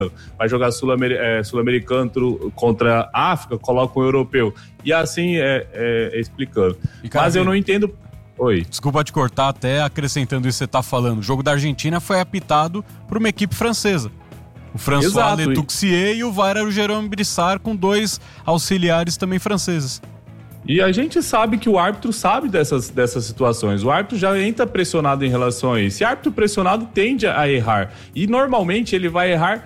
vai jogar sul-americano contra a África, coloca um europeu. E assim explicando. Mas eu não entendo... Oi. Desculpa te cortar, até acrescentando isso que você está falando. O jogo da Argentina foi apitado por uma equipe francesa. O François Letuxier e o VAR era o Jérôme Brissard, com 2 auxiliares também franceses. E a gente sabe que o árbitro sabe dessas situações. O árbitro já entra pressionado em relação a isso. E árbitro pressionado tende a errar. E normalmente ele vai errar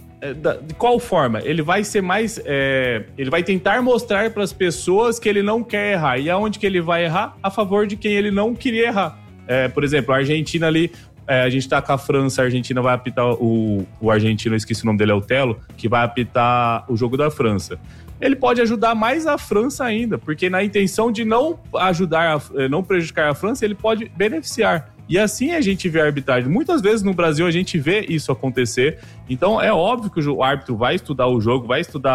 de qual forma? Ele vai ser mais... ele vai tentar mostrar para as pessoas que ele não quer errar. E aonde que ele vai errar? A favor de quem ele não queria errar. Por exemplo, a Argentina ali... a gente tá com a França, a Argentina vai apitar o argentino, eu esqueci o nome dele, é o Telo, que vai apitar o jogo da França. Ele pode ajudar mais a França ainda, porque na intenção de não não prejudicar a França, ele pode beneficiar. E assim a gente vê a arbitragem. Muitas vezes no Brasil a gente vê isso acontecer. Então é óbvio que o árbitro vai estudar o jogo,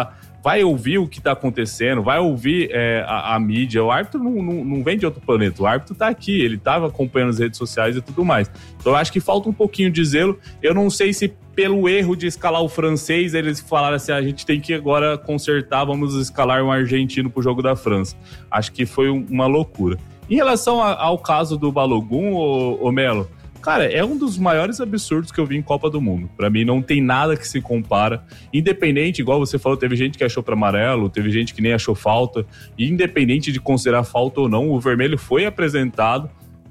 vai ouvir o que está acontecendo, vai ouvir a mídia. O árbitro não vem de outro planeta, o árbitro está aqui, ele estava acompanhando as redes sociais e tudo mais. Então eu acho que falta um pouquinho de zelo. Eu não sei se pelo erro de escalar o francês, eles falaram assim, a gente tem que agora consertar, vamos escalar um argentino pro jogo da França. Acho que foi uma loucura. Em relação ao caso do Balogun, ô Melo, cara, é um dos maiores absurdos que eu vi em Copa do Mundo. Pra mim, não tem nada que se compara. Independente, igual você falou, teve gente que achou pra amarelo, teve gente que nem achou falta. E independente de considerar falta ou não, o vermelho foi apresentado.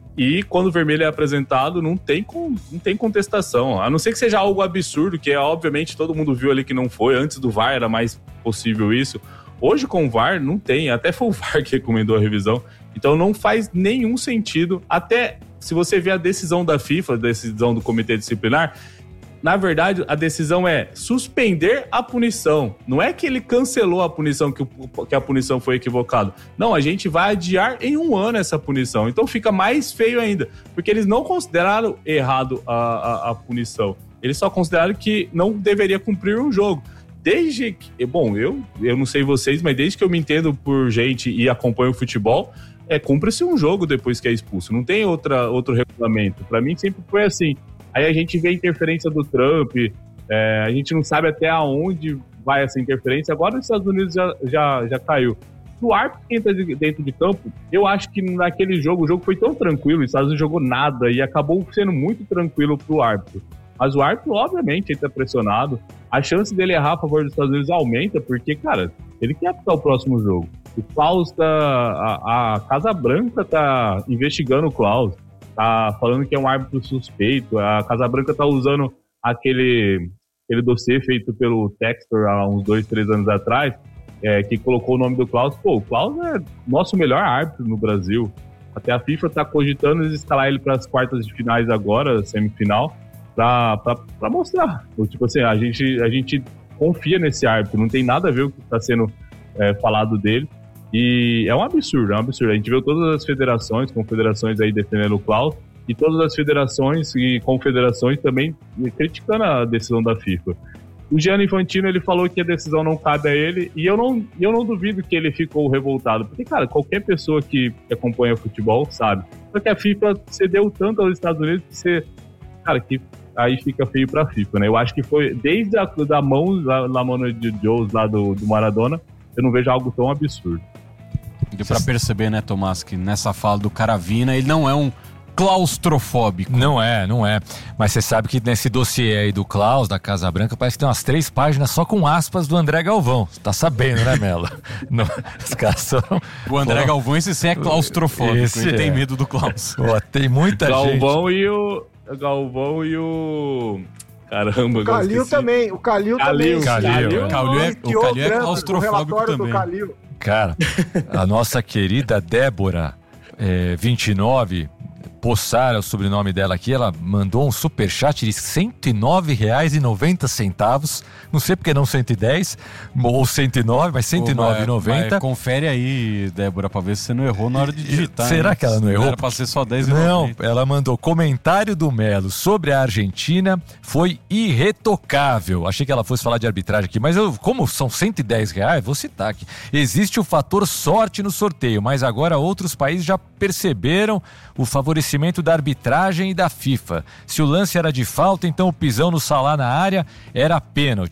E quando o vermelho é apresentado, não tem contestação. A não ser que seja algo absurdo, que obviamente todo mundo viu ali que não foi. Antes do VAR era mais possível isso. Hoje com o VAR não tem. Até foi o VAR que recomendou a revisão. Então não faz nenhum sentido. Até se você vê a decisão da FIFA, a decisão do Comitê Disciplinar, na verdade a decisão é suspender a punição. Não é que ele cancelou a punição, que a punição foi equivocada. Não, a gente vai adiar em 1 ano essa punição. Então fica mais feio ainda, porque eles não consideraram errado a punição. Eles só consideraram que não deveria cumprir um jogo. Desde que... Bom, eu não sei vocês, mas desde que eu me entendo por gente e acompanho o futebol... cumpre-se um jogo depois que é expulso. Não tem outro regulamento. Pra mim sempre foi assim. Aí a gente vê a interferência do Trump, a gente não sabe até aonde vai essa interferência. Agora os Estados Unidos já caiu. O árbitro que entra dentro de campo, eu acho que naquele jogo, o jogo foi tão tranquilo, os Estados Unidos jogou nada e acabou sendo muito tranquilo pro árbitro. Mas o árbitro, obviamente, entra pressionado. A chance dele errar a favor dos Estados Unidos aumenta, porque, cara, ele quer apitar o próximo jogo. O Klaus a Casa Branca tá investigando o Klaus, tá falando que é um árbitro suspeito. A Casa Branca tá usando aquele dossiê feito pelo Textor há uns 2-3 anos atrás, que colocou o nome do Klaus. Pô, o Klaus é nosso melhor árbitro no Brasil. Até a FIFA tá cogitando escalar ele para as quartas de finais agora, semifinal, pra mostrar. Tipo assim, a gente confia nesse árbitro, não tem nada a ver o que tá sendo falado dele. E é um absurdo. A gente viu todas as federações, confederações aí defendendo o Klaus, e todas as federações e confederações também criticando a decisão da FIFA. O Gianni Infantino, ele falou que a decisão não cabe a ele, e eu não duvido que ele ficou revoltado, porque, cara, qualquer pessoa que acompanha futebol sabe. Só que a FIFA cedeu tanto aos Estados Unidos que aí fica feio pra FIFA, né? Eu acho que foi desde da mão de Joe lá do Maradona, eu não vejo algo tão absurdo. Deu pra perceber, né, Tomás, que nessa fala do Caravina, ele não é um claustrofóbico. Não é. Mas você sabe que nesse dossiê aí do Klaus, da Casa Branca, parece que tem umas 3 páginas só com aspas do André Galvão. Você tá sabendo, né, Melo? Os caras são... O André Galvão, esse sim é claustrofóbico. Ele tem medo do Klaus. Pô, tem muita gente... Galvão e o... Caramba, o Calil também. O Calil também. O Calil é claustrofóbico também. Cara, a nossa querida Débora, 29, Poçar é o sobrenome dela aqui, ela mandou um superchat de R$109,90. Não sei porque não 110 ou 109, mas R$109,90. Confere aí, Débora, pra ver se você não errou na hora de digitar. Será que ela não errou? Era pra ser só R$10,90. Não, ela mandou: comentário do Melo sobre a Argentina foi irretocável. Achei que ela fosse falar de arbitragem aqui, mas como são R$110, vou citar aqui. Existe o fator sorte no sorteio, mas agora outros países já perceberam o favorecimento conhecimento da arbitragem e da FIFA. Se o lance era de falta, então o pisão no Salah na área era pênalti.